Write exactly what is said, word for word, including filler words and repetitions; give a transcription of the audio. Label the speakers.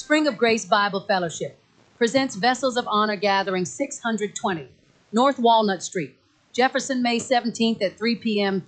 Speaker 1: Spring of Grace Bible Fellowship presents Vessels of Honor Gathering six hundred twenty, North Walnut Street, Jefferson, May seventeenth at three p m